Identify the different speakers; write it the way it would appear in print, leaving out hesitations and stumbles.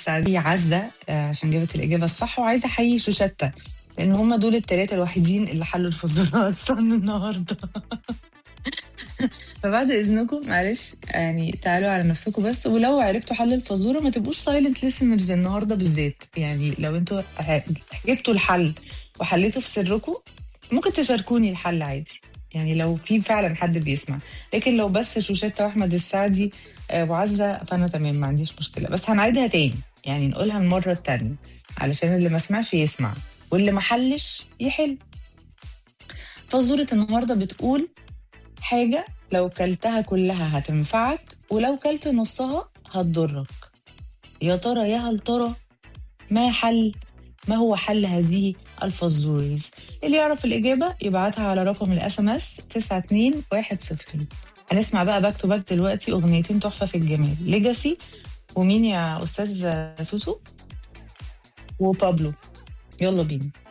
Speaker 1: السعدية عزة عشان جابت الإجابة الصح، وعايزة أحيي شوشتة لأن هم دول التلاتة الوحيدين اللي حلوا الفزورة أصلا النهاردة. فبعد إذنكم معلش يعني تعالوا على نفسكم بس، ولو عرفتوا حل الفزورة ما تبقوش سايلنت listeners النهاردة بالذات. يعني لو انتوا جبتوا الحل وحليتوا في سركم ممكن تشاركوني الحل عادي، يعني لو في فعلا حد بيسمع. لكن لو بس شوشتة واحمد السعدي وعزة فانا تمام ما عنديش مشكلة. بس هنعيدها تاني، يعني نقولها المرة التانية علشان اللي ما سمعش يسمع واللي ما حلش يحل. فزورة النهاردة بتقول حاجة لو كلتها كلها هتنفعك ولو كلت نصها هتضرك. يا ترى يا هل ترى ما هو حل هذه الفزوريز؟ اللي يعرف الإجابة يبعتها على رقم الاس ام اس 92110. هنسمع بقى باك تو باك دلوقتي أغنيتين تحفة في الجمال، ليجاسي ومين يا أستاذ سوسو؟ وبابلو. يلا بينا.